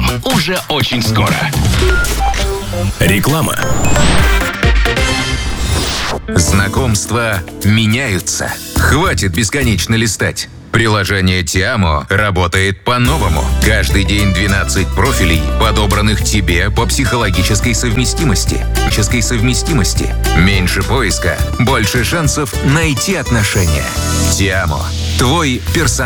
уже очень скоро. Реклама. Знакомства меняются. Хватит бесконечно листать. Приложение Тиамо работает по-новому. Каждый день 12 профилей, подобранных тебе по психологической совместимости. Меньше поиска, больше шансов найти отношения. Тиамо. Твой персональный